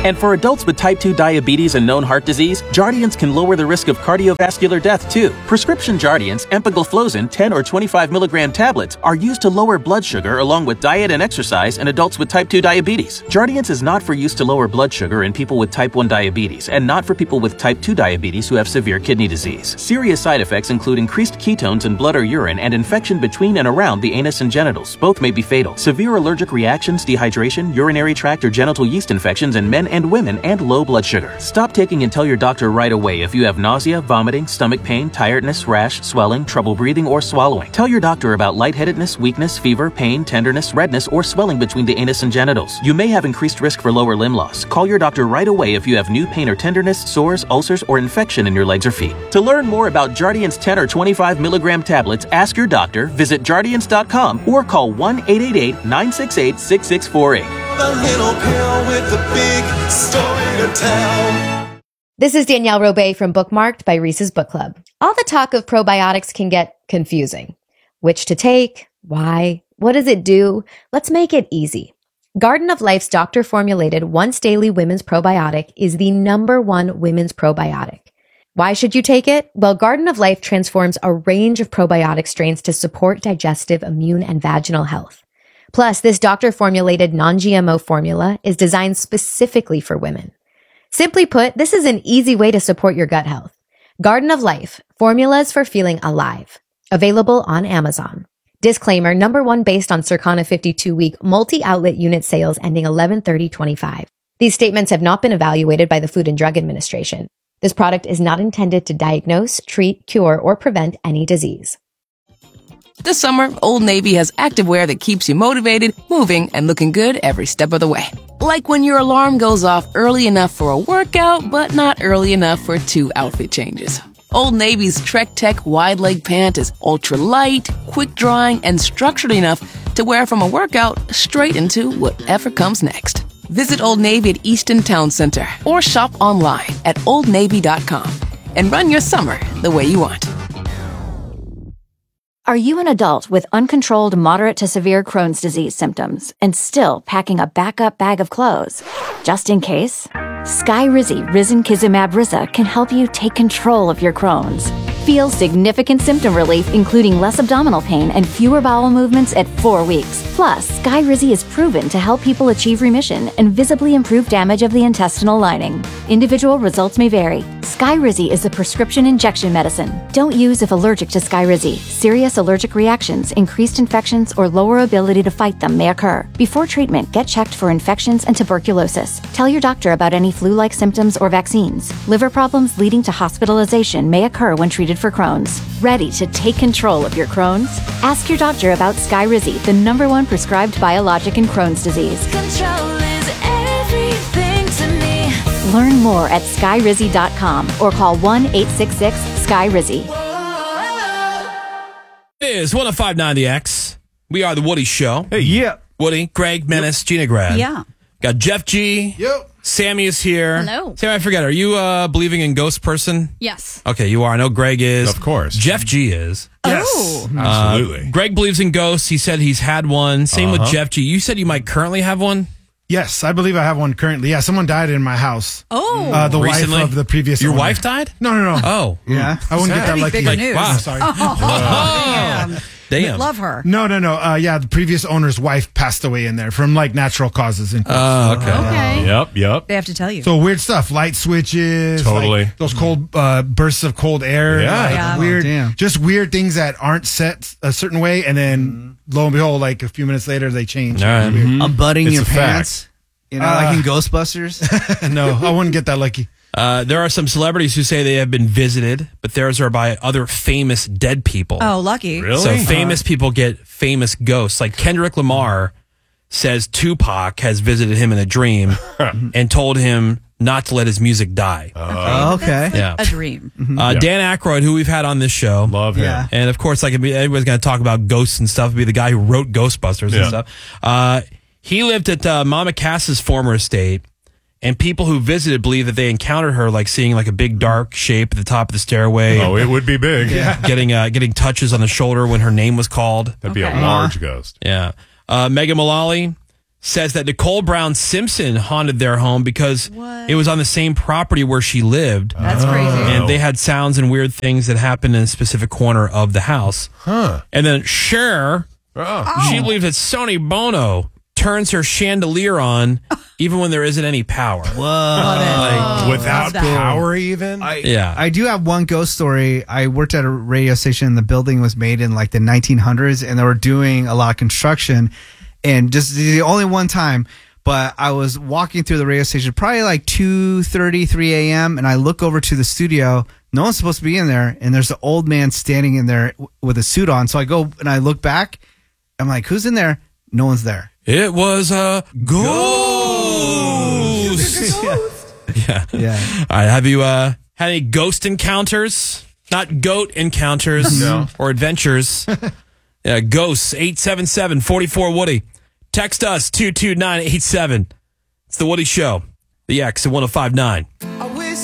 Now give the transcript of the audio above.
And for adults with type 2 diabetes and known heart disease, Jardiance can lower the risk of cardiovascular death too. Prescription Jardiance, empagliflozin 10 or 25 milligram tablets are used to lower blood sugar along with diet and exercise in adults with type 2 diabetes. Jardiance is not for use to lower blood sugar in people with type 1 diabetes and not for people with type 2 diabetes who have severe kidney disease. Serious side effects include increased ketones in blood or urine and infection between and around the anus and genitals. Both may be fatal. Severe allergic reactions, dehydration, urinary tract or genital yeast infections in men and women, and low blood sugar. Stop taking and tell your doctor right away if you have nausea, vomiting, stomach pain, tiredness, rash, swelling, trouble breathing, or swallowing. Tell your doctor about lightheadedness, weakness, fever, pain, tenderness, redness, or swelling between the anus and genitals. You may have increased risk for lower limb loss. Call your doctor right away if you have new pain or tenderness, sores, ulcers, or infection in your legs or feet. To learn more about Jardiance 10 or 25 milligram tablets, ask your doctor, visit Jardiance.com, or call 1-888-968-6648. The little pill with the big story to tell. This is Danielle Robay from Bookmarked by Reese's Book Club. All the talk of probiotics can get confusing. Which to take? Why? What does it do? Let's make it easy. Garden of Life's doctor-formulated once-daily women's probiotic is the #1 women's probiotic. Why should you take it? Well, Garden of Life transforms a range of probiotic strains to support digestive, immune, and vaginal health. Plus, this doctor-formulated non-GMO formula is designed specifically for women. Simply put, this is an easy way to support your gut health. Garden of Life, formulas for feeling alive. Available on Amazon. Disclaimer, #1 based on Circana 52-week multi-outlet unit sales ending 11/30/25. These statements have not been evaluated by the Food and Drug Administration. This product is not intended to diagnose, treat, cure, or prevent any disease. This summer, Old Navy has activewear that keeps you motivated, moving, and looking good every step of the way. Like when your alarm goes off early enough for a workout, but not early enough for 2 outfit changes. Old Navy's Trek Tech wide leg pant is ultra light, quick drying, and structured enough to wear from a workout straight into whatever comes next. Visit Old Navy at Easton Town Center or shop online at oldnavy.com and run your summer the way you want. Are you an adult with uncontrolled moderate to severe Crohn's disease symptoms and still packing a backup bag of clothes? Just in case? Skyrizi Risankizumab Riza can help you take control of your Crohn's. Feel significant symptom relief, including less abdominal pain and fewer bowel movements at 4 weeks. Plus, Skyrizi is proven to help people achieve remission and visibly improve damage of the intestinal lining. Individual results may vary. Skyrizi is a prescription injection medicine. Don't use if allergic to Skyrizi. Serious allergic reactions, increased infections, or lower ability to fight them may occur. Before treatment, get checked for infections and tuberculosis. Tell your doctor about any flu-like symptoms or vaccines. Liver problems leading to hospitalization may occur when treated for Crohn's. Ready to take control of your Crohn's? Ask your doctor about Skyrizi, the #1 prescribed biologic in Crohn's disease. Control is everything to me. Learn more at skyrizi.com or call 1-866-SKY-RIZZI. It is 105.9 The X. We are the Woody Show. Hey, yeah. Woody, Greg, Menace, Gina Grad. Yeah. Got Jeff G. Yep. Sammy is here. Hello. Sammy, I forget. Are you believing in ghost person? Yes. Okay, you are. I know Greg is. Of course. Jeff G is. Yes. Oh. Absolutely. Greg believes in ghosts. He said he's had one. Same with Jeff G. You said you might currently have one? Yes, I believe I have one currently. Yeah, someone died in my house. Oh. The Recently? wife of the previous Your owner. wife died? No. Oh. Yeah. I wouldn't get that lucky. Bigger news. Wow. Sorry. Damn. Love her. No. Yeah, the previous owner's wife passed away in there from like natural causes. Okay. Okay. Yep. They have to tell you. So weird stuff, light switches, Totally. like those cold bursts of cold air, Yeah. like Yeah. weird, Oh, damn. just weird things that aren't set a certain way, and then lo and behold, like a few minutes later, they change. All right. It's weird. Unbuttoning It's your a fact. pants. You know, like in Ghostbusters. No, I wouldn't get that lucky. There are some celebrities who say they have been visited, but theirs are by other famous dead people. Oh, lucky. Really? So famous people get famous ghosts. Like Kendrick Lamar says Tupac has visited him in a dream and told him not to let his music die. Oh, okay. Yeah. A dream. Dan Aykroyd, who we've had on this show. Love him. Yeah. And of course, like everybody's going to talk about ghosts and stuff. Be the guy who wrote Ghostbusters and stuff. He lived at Mama Cass's former estate, and people who visited believe that they encountered her, like seeing like a big dark shape at the top of the stairway. Oh, it would be big. Getting touches on the shoulder when her name was called. That'd be a large ghost. Yeah. Megan Mullally says that Nicole Brown Simpson haunted their home because it was on the same property where she lived. That's crazy. And they had sounds and weird things that happened in a specific corner of the house. Huh. And then Cher, she believes that Sonny Bono turns her chandelier on even when there isn't any power. Without power even? I do have one ghost story. I worked at a radio station and the building was made in like the 1900s and they were doing a lot of construction. And just the only one time, but I was walking through the radio station probably like 2:30, 3 a.m. and I look over to the studio. No one's supposed to be in there. And there's an old man standing in there with a suit on. So I go and I look back. I'm like, who's in there? No one's there. It was a ghost. Yeah. All right. Have you had any ghost encounters? Not goat encounters or adventures. Yeah, ghosts, 877-44-WOODY. Text us, 22987. It's The Woody Show. The X at 1059.